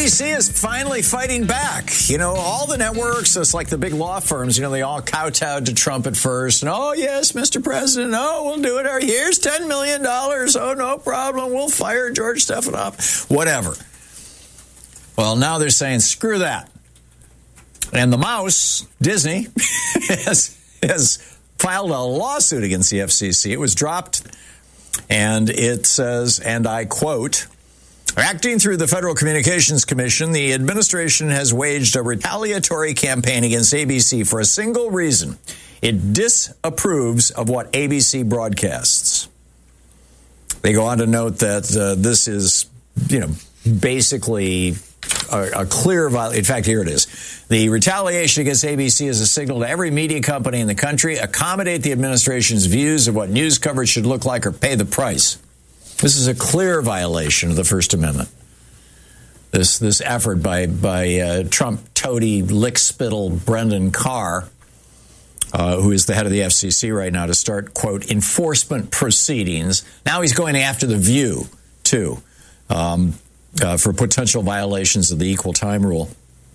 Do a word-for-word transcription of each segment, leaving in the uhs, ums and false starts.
B C is finally fighting back. You know, all the networks, it's like the big law firms, you know, they all kowtowed to Trump at first. And, oh, yes, Mister President, oh, we'll do it. Here's ten million dollars. Oh, no problem. We'll fire George Stephanopoulos. Whatever. Well, now they're saying, screw that. And the mouse, Disney, has, has filed a lawsuit against the F C C. It was dropped, and it says, and I quote, acting through the Federal Communications Commission, the administration has waged a retaliatory campaign against A B C for a single reason. It disapproves of what A B C broadcasts. They go on to note that uh, this is, you know, basically a, a clear violation. In fact, here it is. The retaliation against A B C is a signal to every media company in the country, accommodate the administration's views of what news coverage should look like or pay the price. This is a clear violation of the First Amendment. This this effort by by uh, Trump toady lickspittle Brendan Carr, uh, who is the head of the F C C right now, to start, quote, enforcement proceedings. Now he's going after The View, too, um, uh, for potential violations of the equal time rule.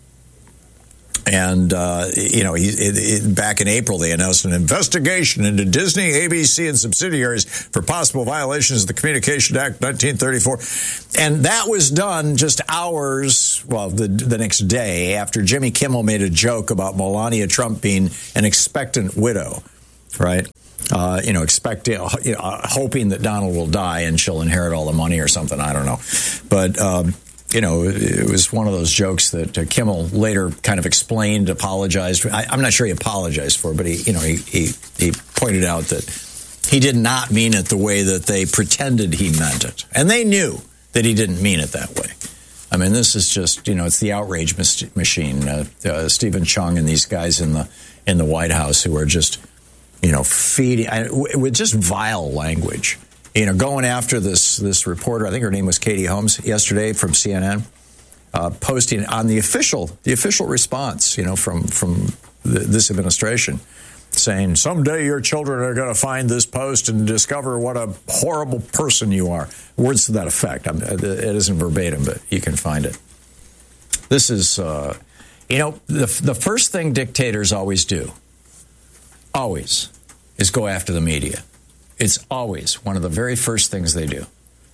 And, uh, you know, he, it, it, back in April, they announced an investigation into Disney, A B C, and subsidiaries for possible violations of the Communication Act nineteen thirty-four. And that was done just hours, well, the, the next day after Jimmy Kimmel made a joke about Melania Trump being an expectant widow, right? Uh, you know, expecting, you know, hoping that Donald will die and she'll inherit all the money or something. I don't know. But, um, you know, it was one of those jokes that uh, Kimmel later kind of explained, apologized. I, I'm not sure he apologized for, but he, you know, he, he he pointed out that he did not mean it the way that they pretended he meant it, and they knew that he didn't mean it that way. I mean, this is just, you know, it's the outrage mis- machine. Uh, uh, Stephen Chung and these guys in the in the White House who are just, you know, feeding I, w- with just vile language. You know, going after this this reporter, I think her name was Katie Holmes, yesterday from C N N, uh, posting on the official the official response, you know, from from the, this administration, saying someday your children are going to find this post and discover what a horrible person you are. Words to that effect. I'm, it isn't verbatim, but you can find it. This is, uh, you know, the the first thing dictators always do, always, is go after the media. It's always one of the very first things they do.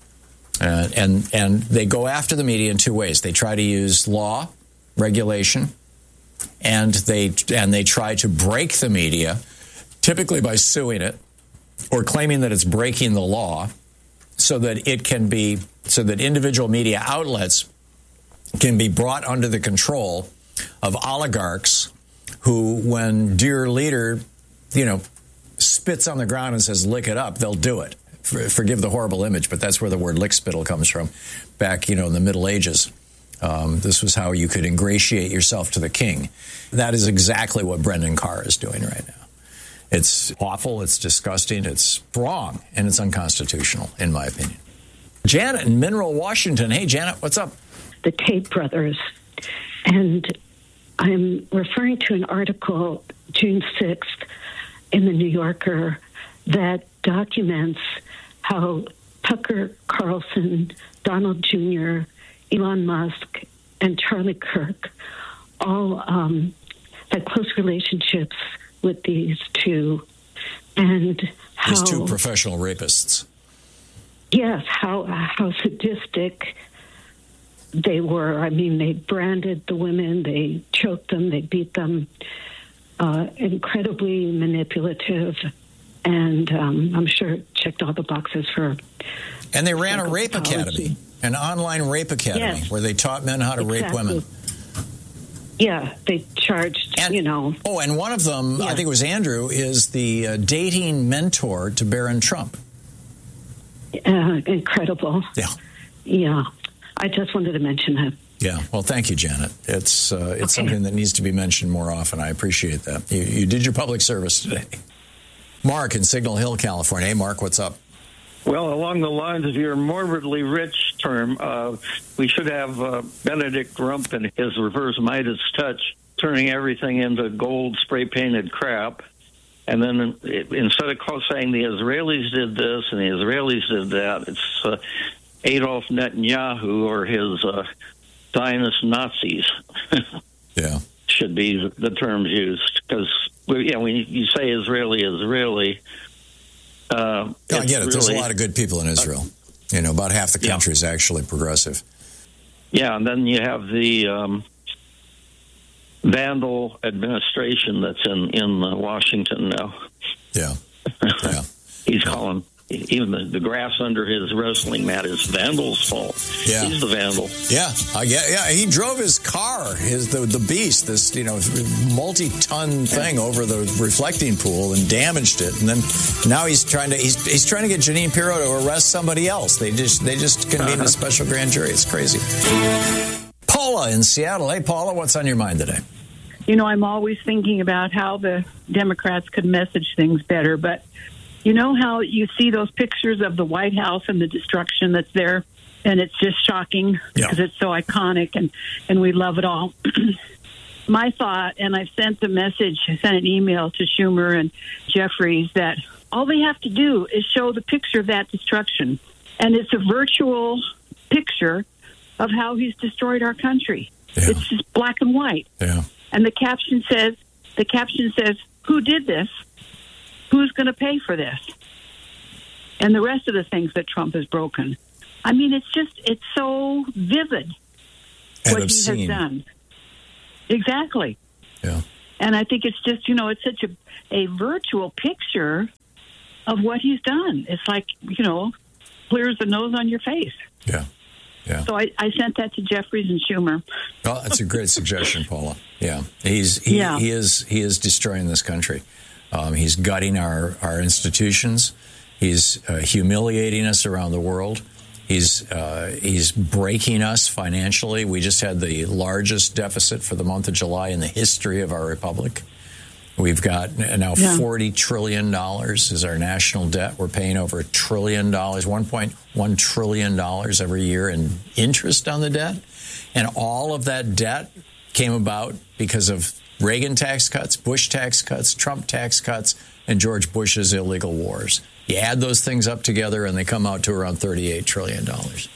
Uh, and and they go after the media in two ways. They try to use law, regulation, and they and they try to break the media, typically by suing it or claiming that it's breaking the law, so that it can be so that individual media outlets can be brought under the control of oligarchs who, when dear leader, you know, spits on the ground and says, lick it up, they'll do it. For, forgive the horrible image, but that's where the word lickspittle comes from. Back, you know, in the Middle Ages, um, this was how you could ingratiate yourself to the king. That is exactly what Brendan Carr is doing right now. It's awful, it's disgusting, it's wrong, and it's unconstitutional, in my opinion. Janet in Mineral, Washington. Hey, Janet, what's up? The Tate brothers. And I'm referring to an article, June sixth, in the New Yorker, that documents how Tucker Carlson, Donald Junior, Elon Musk, and Charlie Kirk all um, had close relationships with these two. And how, these two professional rapists. Yes, how how sadistic they were. I mean, they branded the women, they choked them, they beat them. Uh, incredibly manipulative, and um, I'm sure it checked all the boxes for. And they ran a rape academy, an online rape academy, yes, where they taught men how to exactly. rape women. Yeah, they charged, and, you know. Oh, and one of them, yeah. I think it was Andrew, is the uh, dating mentor to Barron Trump. Uh, incredible. Yeah. Yeah. I just wanted to mention that. Yeah, well, thank you, Janet. It's uh, it's okay. Something that needs to be mentioned more often. I appreciate that. You, you did your public service today. Mark in Signal Hill, California. Hey, Mark, what's up? Well, along the lines of your morbidly rich term, uh, we should have uh, Benedict Rump and his reverse Midas touch turning everything into gold spray-painted crap. And then it, instead of saying the Israelis did this and the Israelis did that, it's uh, Adolf Netanyahu or his... Uh, Zionist Nazis. Yeah. Should be the terms used, because yeah, when you say Israeli, Israeli. Uh, no, I get it. Really, there's a lot of good people in Israel. You know, about half the country yeah. is actually progressive. Yeah, and then you have the um, vandal administration that's in in uh, Washington now. Yeah, yeah. He's calling even the, the grass under his wrestling mat is Vandal's fault. Yeah, he's the vandal. Yeah, I get. Yeah, he drove his car, his the the beast, this you know multi-ton thing over the reflecting pool and damaged it, and then now he's trying to he's he's trying to get Jeanine Pirro to arrest somebody else. They just they just convened uh-huh. a special grand jury. It's crazy. Paula in Seattle. Hey, Paula, what's on your mind today? You know, I'm always thinking about how the Democrats could message things better, but. You know how you see those pictures of the White House and the destruction that's there, and it's just shocking because yeah. it's so iconic, and, and we love it all. My thought, and I've sent the message, I sent an email to Schumer and Jeffries, that all they have to do is show the picture of that destruction, and it's a virtual picture of how he's destroyed our country. Yeah. It's just black and white. Yeah. And the caption says, the caption says, "Who did this? Who's going to pay for this?" And the rest of the things that Trump has broken. I mean, it's just, it's so vivid and what obscene. he has done. Exactly. Yeah. And I think it's just, you know, it's such a, a virtual picture of what he's done. It's like, you know, clear as the nose on your face. Yeah. Yeah. So I, I sent that to Jeffries and Schumer. Well, that's a great suggestion, Paula. Yeah. He's, he, yeah. he is, he is destroying this country. Um, he's gutting our, our institutions. He's uh, humiliating us around the world. He's uh, he's breaking us financially. We just had the largest deficit for the month of July in the history of our republic. We've got now yeah. forty trillion dollars is our national debt. We're paying over a trillion dollars, one point one trillion dollars every year in interest on the debt. And all of that debt came about because of Reagan tax cuts, Bush tax cuts, Trump tax cuts, and George Bush's illegal wars. You add those things up together, and they come out to around thirty-eight trillion dollars.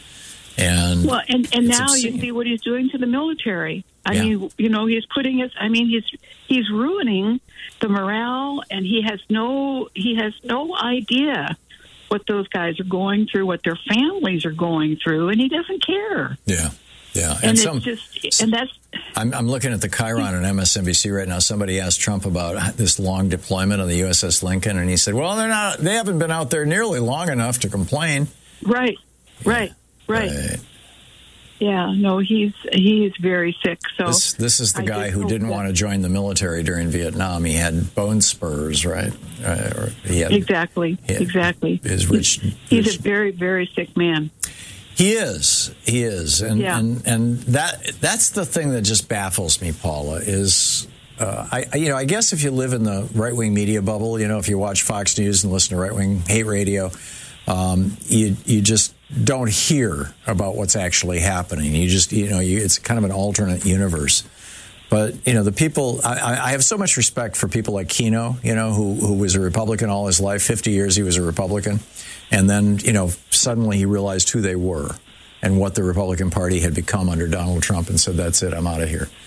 And well, and, and now obscene. You see what he's doing to the military. I yeah. mean, you know, he's putting us. I mean, he's he's ruining the morale, and he has no he has no idea what those guys are going through, what their families are going through, and he doesn't care. Yeah. Yeah, and, and it's some, just, and that's. I'm, I'm looking at the Chiron on M S N B C right now. Somebody asked Trump about this long deployment on the U S S Lincoln, and he said, "Well, they're not. They haven't been out there nearly long enough to complain." Right, right, yeah. right. right. Yeah, no, he's he is very sick. So this, this is the I guy who didn't that. want to join the military during Vietnam. He had bone spurs, right? Uh, or he had, exactly, he had exactly. His rich, he's rich, a very, very sick man. He is. He is. And yeah. and, and that that's the thing that just baffles me, Paula, is, uh, I, I you know, I guess if you live in the right-wing media bubble, you know, if you watch Fox News and listen to right-wing hate radio, um, you you just don't hear about what's actually happening. You just, you know, you, it's kind of an alternate universe. But, you know, the people, I, I have so much respect for people like Keno, you know, who, who was a Republican all his life. fifty years he was a Republican. And then, you know, suddenly he realized who they were and what the Republican Party had become under Donald Trump and said, that's it, I'm out of here.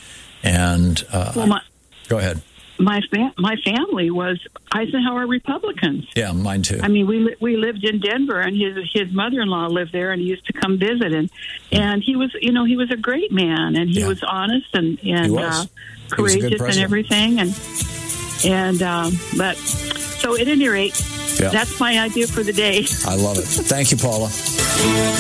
And uh, well, my, go ahead. My fam- my family was Eisenhower Republicans. Yeah, mine too. I mean, we li- we lived in Denver, and his his mother-in-law lived there, and he used to come visit, and and he was, you know, he was a great man, and he yeah. was honest and and uh, courageous and everything, and and um, but so at any rate, yeah. that's my idea for the day. I love it. Thank you, Paula.